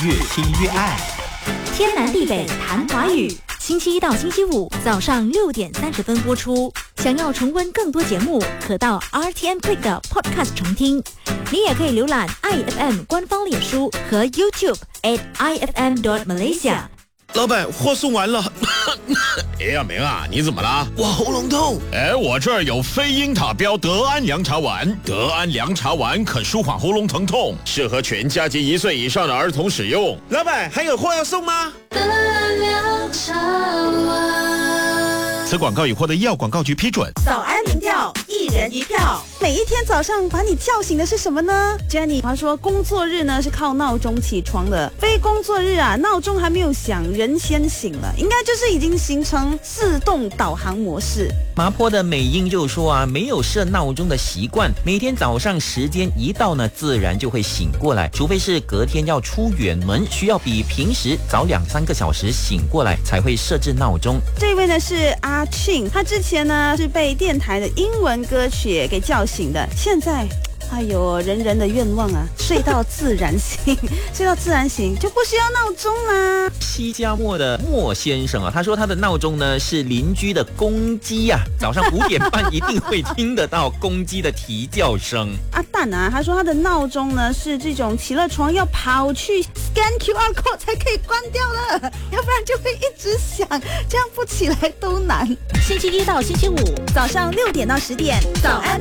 越听越爱。 天南地北谈华语，星期一到星期五早上6:30播出。想要重温更多节目，可到 RTM Play 的 Podcast 重听。你也可以浏览 IFM 官方脸书和 YouTube @IFM.Malaysia。 老板，货送完了。 哎呀，明啊，你怎么了？ 我喉咙痛。 哎，我这儿有非英塔标德安凉茶丸，德安凉茶丸可舒缓喉咙疼痛，适合全家及1岁以上的儿童使用。 老板，还有货要送吗？ 德安凉茶丸。 此广告已获得医药广告局批准。 早安民调，1人1票。每一天早上把你叫醒的是什么呢 ？Jenny 她说，工作日呢是靠闹钟起床的，非工作日啊，闹钟还没有响，人先醒了，应该就是已经形成自动导航模式。 麻坡的美英就说啊，没有设闹钟的习惯，每天早上时间一到呢，自然就会醒过来，除非是隔天要出远门，需要比平时早2-3个小时醒过来，才会设置闹钟。 这位呢是阿庆，他之前呢是被电台的英文歌曲给叫醒的，现在哎呦，人人的愿望啊，睡到自然醒，睡到自然醒就不需要闹钟啦。 西加莫的莫先生啊，他说他的闹钟呢是邻居的公鸡啊，早上5点半一定会听得到公鸡的啼叫声。 阿蛋啊，他说他的闹钟呢是这种起了床要跑去 scan QR code 才可以关掉了，要不然就会一直响，这样不起来都难。 星期一到星期五早上6点到10点，早安